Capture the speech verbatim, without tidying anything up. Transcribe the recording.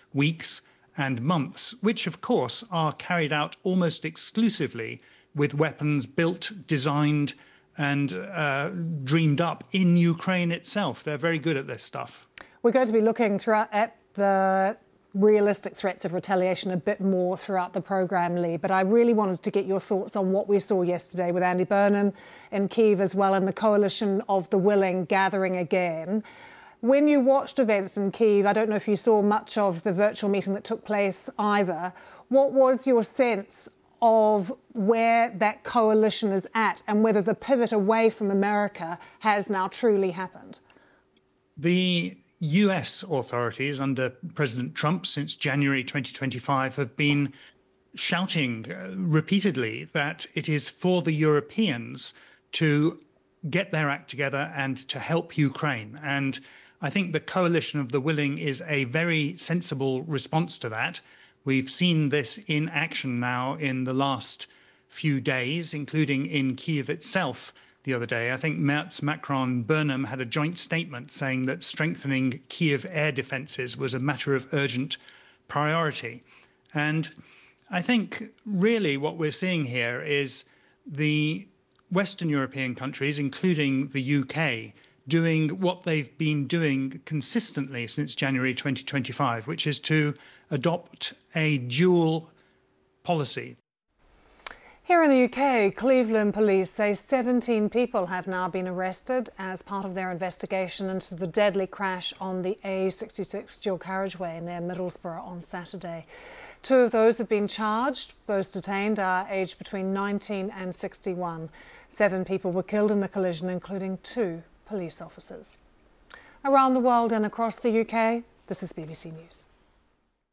weeks and months, which of course are carried out almost exclusively with weapons built, designed and uh, dreamed up in Ukraine itself. They're very good at this stuff. We're going to be looking throughout at the realistic threats of retaliation a bit more throughout the programme, Lee, but I really wanted to get your thoughts on what we saw yesterday with Andy Burnham in Kyiv as well, and the Coalition of the Willing gathering again. When you watched events in Kyiv, I don't know if you saw much of the virtual meeting that took place either, what was your sense of where that coalition is at and whether the pivot away from America has now truly happened? The U S authorities under President Trump since January twenty twenty-five have been shouting repeatedly that it is for the Europeans to get their act together and to help Ukraine. And I think the Coalition of the Willing is a very sensible response to that. We've seen this in action now in the last few days, including in Kyiv itself the other day. I think Merz, Macron, Burnham had a joint statement saying that strengthening Kyiv air defences was a matter of urgent priority. And I think really what we're seeing here is the Western European countries, including the U K, doing what they've been doing consistently since January twenty twenty-five, which is to adopt a dual policy. Here in the U K, Cleveland police say seventeen people have now been arrested as part of their investigation into the deadly crash on the A sixty-six dual carriageway near Middlesbrough on Saturday. Two of those have been charged. Those detained are aged between nineteen and sixty-one. Seven people were killed in the collision, including two police officers. Around the world and across the U K, this is B B C News.